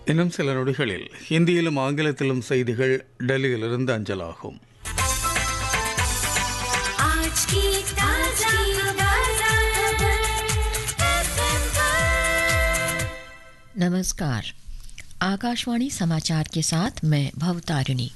இன்னும் சில நொடிகளில் ஹிந்தியிலும் ஆங்கிலத்திலும் செய்திகள் டெல்லியிலிருந்து அஞ்சலாகும். नमस्कार, आकाशवाणी समाचार के साथ मैं भवतारिणी।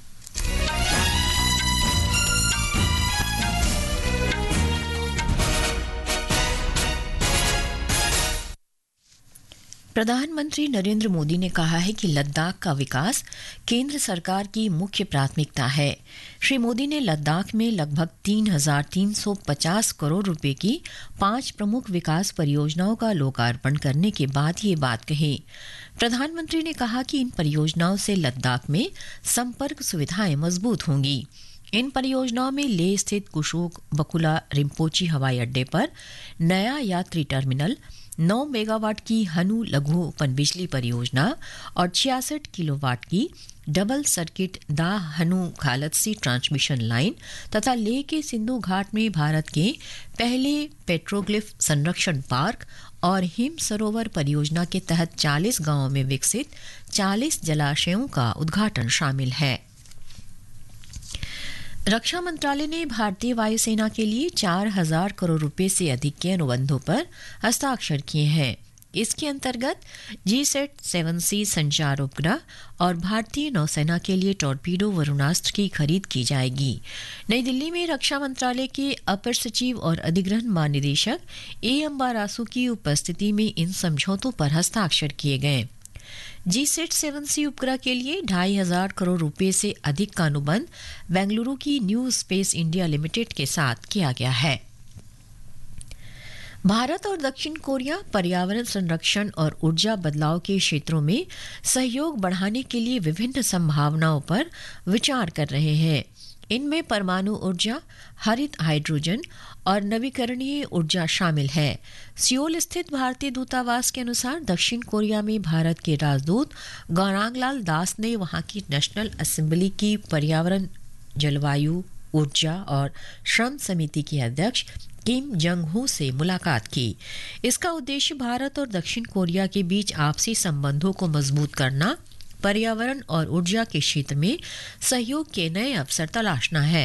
प्रधानमंत्री नरेंद्र मोदी ने कहा है कि लद्दाख का विकास केंद्र सरकार की मुख्य प्राथमिकता है। श्री मोदी ने लद्दाख में लगभग 3,350 करोड़ रुपए की 5 प्रमुख विकास परियोजनाओं का लोकार्पण करने के बाद ये बात कही। प्रधानमंत्री ने कहा कि इन परियोजनाओं से लद्दाख में संपर्क सुविधाएं मजबूत होंगी। इन परियोजनाओं में लेह स्थित कुशोक बकुला रिम्पोची हवाई अड्डे पर नया यात्री टर्मिनल, 9 मेगावाट की हनु लघु पनबिजली परियोजना और 66 किलोवाट की डबल सर्किट दा हनु खालदसी ट्रांसमिशन लाइन तथा लेह के सिंधु घाट में भारत के पहले पेट्रोग्लिफ संरक्षण पार्क और हिम सरोवर परियोजना के तहत 40 गांवों में विकसित 40 जलाशयों का उद्घाटन शामिल है। रक्षा मंत्रालय ने भारतीय वायुसेना के लिए 4,000 करोड़ रुपए से अधिक के अनुबंधों पर हस्ताक्षर किए हैं। इसके अंतर्गत G-7C संचार उपग्रह और भारतीय नौसेना के लिए टॉर्पीडो वरुणास्त्र की खरीद की जाएगी। नई दिल्ली में रक्षा मंत्रालय के अपर सचिव और अधिग्रहण महानिदेशक ए अम्बारासू की उपस्थिति में इन समझौतों पर हस्ताक्षर किए गए। G-7C उपग्रह के लिए 2,500 करोड़ रुपए से अधिक का अनुबंध बेंगलुरु की न्यू स्पेस इंडिया लिमिटेड के साथ किया गया है। भारत और दक्षिण कोरिया पर्यावरण संरक्षण और ऊर्जा बदलाव के क्षेत्रों में सहयोग बढ़ाने के लिए विभिन्न संभावनाओं पर विचार कर रहे हैं। इनमें परमाणु ऊर्जा, हरित हाइड्रोजन और नवीकरणीय ऊर्जा शामिल है। सियोल स्थित भारतीय दूतावास के अनुसार दक्षिण कोरिया में भारत के राजदूत गौरांगलाल दास ने वहां की नेशनल असेंबली की पर्यावरण, जलवायु, ऊर्जा और श्रम समिति के अध्यक्ष किम जंग हू से मुलाकात की। इसका उद्देश्य भारत और दक्षिण कोरिया के बीच आपसी संबंधों को मजबूत करना, पर्यावरण और ऊर्जा के क्षेत्र में सहयोग के नए अवसर तलाशना है।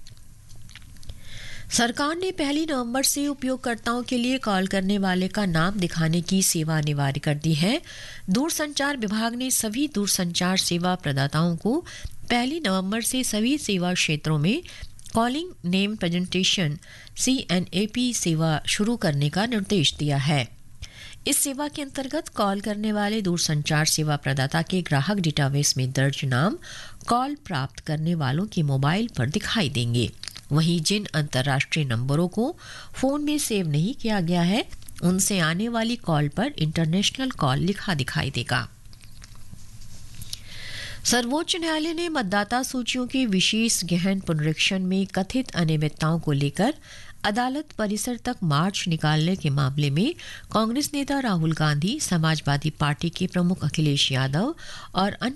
सरकार ने 1 नवंबर से उपयोगकर्ताओं के लिए कॉल करने वाले का नाम दिखाने की सेवा अनिवार्य कर दी है। दूरसंचार विभाग ने सभी दूरसंचार सेवा प्रदाताओं को 1 नवंबर से सभी सेवा क्षेत्रों में कॉलिंग नेम प्रेजेंटेशन CNAP सेवा शुरू करने का निर्देश दिया है। इस सेवा के अंतर्गत कॉल करने वाले दूरसंचार सेवा प्रदाता के ग्राहक डेटाबेस में दर्ज नाम कॉल प्राप्त करने वालों के मोबाइल पर दिखाई देंगे। वहीं जिन अंतर्राष्ट्रीय नंबरों को फोन में सेव नहीं किया गया है, उनसे आने वाली कॉल पर इंटरनेशनल कॉल लिखा दिखाई देगा। सर्वोच्च न्यायालय ने मतदाता सूचियों के विशेष गहन पुनरीक्षण में कथित अनियमितताओं को लेकर अदालत परिसर तक मार्च निकालने के मामले में कांग्रेस नेता राहुल गांधी, समाजवादी पार्टी के प्रमुख अखिलेश यादव और अन्य